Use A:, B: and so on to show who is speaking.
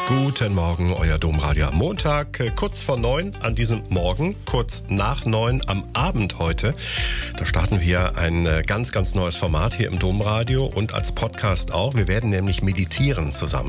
A: Guten Morgen, euer Domradio am Montag, kurz vor 9 an diesem Morgen, kurz nach 9 am Abend heute. Da starten wir ein ganz neues Format hier im Domradio und als Podcast auch. Wir werden nämlich meditieren zusammen.